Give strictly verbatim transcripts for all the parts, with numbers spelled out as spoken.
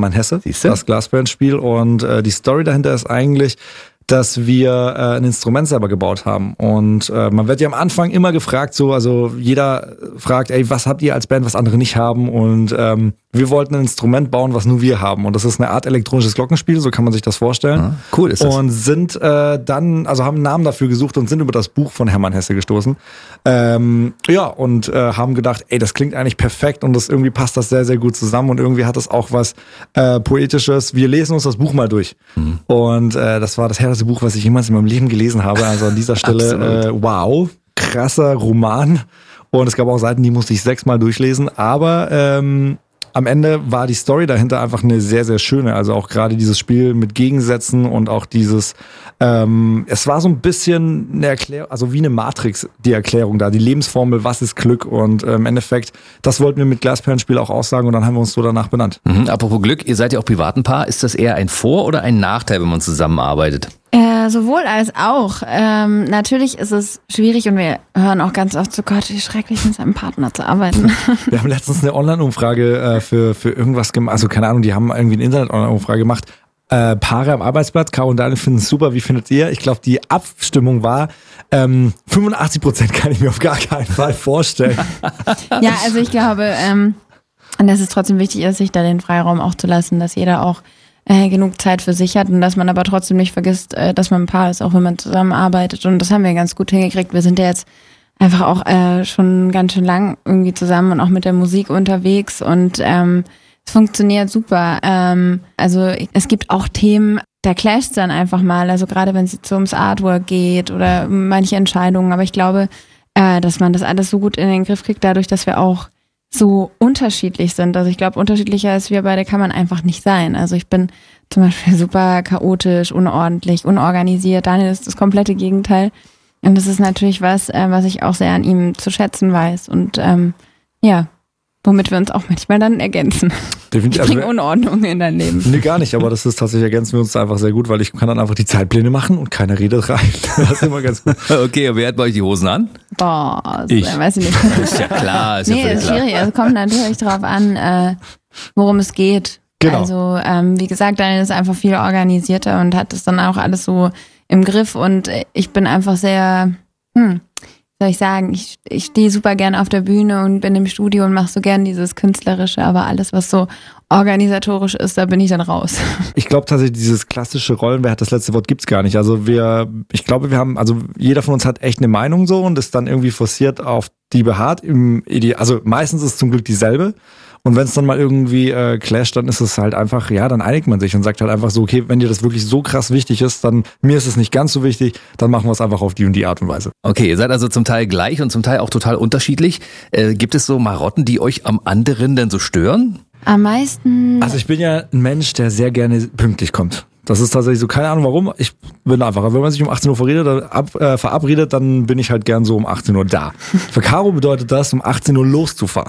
Hermann Hesse, Siehste? das Glasperlenspiel. Und äh, die Story dahinter ist eigentlich, dass wir äh, ein Instrument selber gebaut haben. Und äh, man wird ja am Anfang immer gefragt, so, also jeder fragt, ey, was habt ihr als Band, was andere nicht haben? Und ähm, wir wollten ein Instrument bauen, was nur wir haben. Und das ist eine Art elektronisches Glockenspiel, so kann man sich das vorstellen. Ah, cool ist das. Und sind äh, dann, also haben einen Namen dafür gesucht und sind über das Buch von Hermann Hesse gestoßen. Ähm, ja, und äh, haben gedacht, ey, das klingt eigentlich perfekt und das irgendwie passt das sehr, sehr gut zusammen und irgendwie hat das auch was äh, Poetisches. Wir lesen uns das Buch mal durch. Mhm. Und äh, das war das härteste Buch, was ich jemals in meinem Leben gelesen habe. Also an dieser Stelle, äh, wow, krasser Roman. Und es gab auch Seiten, die musste ich sechsmal durchlesen. Aber ähm, am Ende war die Story dahinter einfach eine sehr, sehr schöne. Also auch gerade dieses Spiel mit Gegensätzen und auch dieses, ähm, es war so ein bisschen eine Erklärung, also wie eine Matrix, die Erklärung da, die Lebensformel, was ist Glück? Und äh, im Endeffekt, das wollten wir mit Glasperlenspiel auch aussagen und dann haben wir uns so danach benannt. Mhm. Apropos Glück, ihr seid ja auch privat ein Paar. Ist das eher ein Vor- oder ein Nachteil, wenn man zusammenarbeitet? Äh, sowohl als auch. Ähm, natürlich ist es schwierig und wir hören auch ganz oft so, Gott, wie schrecklich mit seinem Partner zu arbeiten. Wir haben letztens eine Online-Umfrage äh, für, für irgendwas gemacht, also keine Ahnung, die haben irgendwie eine Internet-Online-Umfrage gemacht. Äh, Paare am Arbeitsplatz, Caro und Daniel finden es super, wie findet ihr? Ich glaube, die Abstimmung war, ähm, fünfundachtzig Prozent kann ich mir auf gar keinen Fall vorstellen. Ja, also ich glaube, ähm, dass es trotzdem wichtig ist, sich da den Freiraum auch zu lassen, dass jeder auch äh, genug Zeit für sich hat und dass man aber trotzdem nicht vergisst, äh, dass man ein Paar ist, auch wenn man zusammenarbeitet. Und das haben wir ganz gut hingekriegt. Wir sind ja jetzt einfach auch äh, schon ganz schön lang irgendwie zusammen und auch mit der Musik unterwegs und ähm, es funktioniert super. Ähm, also es gibt auch Themen, da clasht es dann einfach mal, also gerade wenn es jetzt so ums Artwork geht oder manche Entscheidungen, aber ich glaube, äh, dass man das alles so gut in den Griff kriegt, dadurch, dass wir auch so unterschiedlich sind. Also ich glaube, unterschiedlicher als wir beide kann man einfach nicht sein. Also ich bin zum Beispiel super chaotisch, unordentlich, unorganisiert. Daniel ist das komplette Gegenteil. Und das ist natürlich was, äh, was ich auch sehr an ihm zu schätzen weiß. Und ähm, ja, womit wir uns auch manchmal dann ergänzen. Definitiv. Ich bringe also, Unordnung in dein Leben. Nee, gar nicht, aber das ist tatsächlich, ergänzen wir uns einfach sehr gut, weil ich kann dann einfach die Zeitpläne machen und keiner redet rein. Das ist immer ganz gut. Okay, und wer hat bei euch die Hosen an? Boah, also, Ich. weiß ich nicht. Ist ja klar, ist Nee, ja völlig ist klar. schwierig. Es kommt natürlich darauf an, äh, worum es geht. Genau. Also, ähm, wie gesagt, Daniel ist einfach viel organisierter und hat das dann auch alles so im Griff und ich bin einfach sehr, hm, soll ich sagen, ich, ich stehe super gerne auf der Bühne und bin im Studio und mache so gern dieses Künstlerische, aber alles, was so organisatorisch ist, da bin ich dann raus. Ich glaube tatsächlich, dieses klassische Rollen, wer hat das letzte Wort, gibt's gar nicht. Also wir, ich glaube, wir haben, also jeder von uns hat echt eine Meinung so und ist dann irgendwie forciert auf die beharrt. Im Ide- also meistens ist es zum Glück dieselbe. Und wenn es dann mal irgendwie äh, clasht, dann ist es halt einfach, ja, dann einigt man sich und sagt halt einfach so, okay, wenn dir das wirklich so krass wichtig ist, dann mir ist es nicht ganz so wichtig, dann machen wir es einfach auf die und die Art und Weise. Okay, ihr seid also zum Teil gleich und zum Teil auch total unterschiedlich. Äh, gibt es so Marotten, die euch am anderen denn so stören? Am meisten. Also ich bin ja ein Mensch, der sehr gerne pünktlich kommt. Das ist tatsächlich so, keine Ahnung warum, ich bin einfach, wenn man sich um achtzehn Uhr verredet, dann ab, äh, verabredet, dann bin ich halt gern so um achtzehn Uhr da. Für Caro bedeutet das, um achtzehn Uhr loszufahren.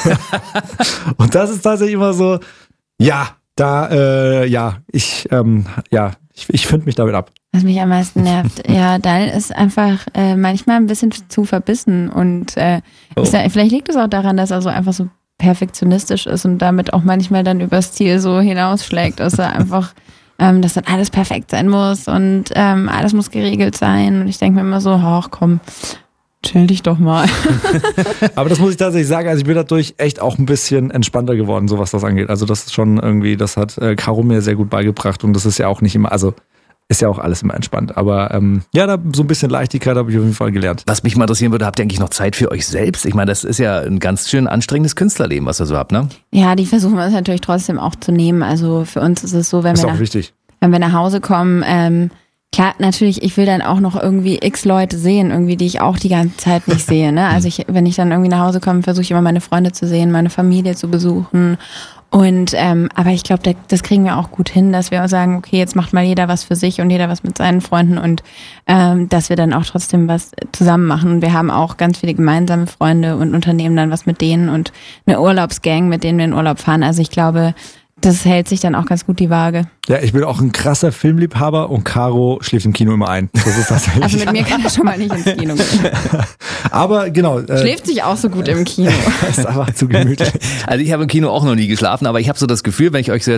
Und das ist tatsächlich immer so, ja, da, äh, ja, ich, ähm, ja, ich, ich finde mich damit ab. Was mich am meisten nervt, ja, Daniel ist einfach äh, manchmal ein bisschen zu verbissen und äh, Oh. ist ja, vielleicht liegt es auch daran, dass er so einfach so perfektionistisch ist und damit auch manchmal dann übers Ziel so hinausschlägt, dass er einfach, ähm, dass dann alles perfekt sein muss und ähm, alles muss geregelt sein und ich denke mir immer so, ach komm, chill dich doch mal. Aber das muss ich tatsächlich sagen, also ich bin dadurch echt auch ein bisschen entspannter geworden, so was das angeht. Also das ist schon irgendwie, das hat äh, Caro mir sehr gut beigebracht und das ist ja auch nicht immer, also ist ja auch alles immer entspannt. Aber ähm, ja, da so ein bisschen Leichtigkeit habe ich auf jeden Fall gelernt. Was mich mal interessieren würde, habt ihr eigentlich noch Zeit für euch selbst? Ich meine, das ist ja ein ganz schön anstrengendes Künstlerleben, was ihr so habt, ne? Ja, die versuchen wir uns natürlich trotzdem auch zu nehmen. Also für uns ist es so, wenn Ist wir auch nach, wichtig. wenn wir nach Hause kommen, ähm, klar, natürlich, ich will dann auch noch irgendwie x Leute sehen, irgendwie, die ich auch die ganze Zeit nicht sehe. Ne? Also ich, wenn ich dann irgendwie nach Hause komme, versuche ich immer meine Freunde zu sehen, meine Familie zu besuchen. Und ähm, aber ich glaube, das kriegen wir auch gut hin, dass wir sagen, okay, jetzt macht mal jeder was für sich und jeder was mit seinen Freunden und ähm, dass wir dann auch trotzdem was zusammen machen. Und wir haben auch ganz viele gemeinsame Freunde und unternehmen dann was mit denen und eine Urlaubsgang, mit denen wir in Urlaub fahren. Also ich glaube, das hält sich dann auch ganz gut die Waage. Ja, ich bin auch ein krasser Filmliebhaber und Caro schläft im Kino immer ein. Das ist tatsächlich. Also mit mir kann er schon mal nicht ins Kino gehen. Aber genau. Äh, Schläft sich auch so gut im Kino. ist einfach zu gemütlich. Also ich habe im Kino auch noch nie geschlafen, aber ich habe so das Gefühl, wenn ich euch so